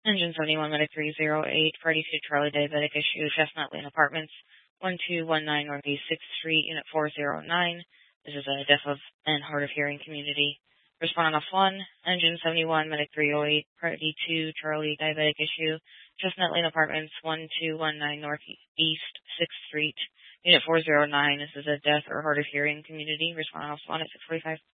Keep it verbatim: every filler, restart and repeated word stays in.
Engine seventy-one, Medic three oh eight, Party two Charlie, diabetic issue, Chestnut Lane Apartments, one two one nine Northeast sixth Street, Unit four oh nine. This is a deaf of and hard of hearing community. Respond off one, Engine seventy-one, Medic three oh eight, Party two Charlie, diabetic issue, Chestnut Lane Apartments, one two one nine Northeast sixth Street, Unit four oh nine. This is a deaf or hard of hearing community. Respond off one at six forty-five.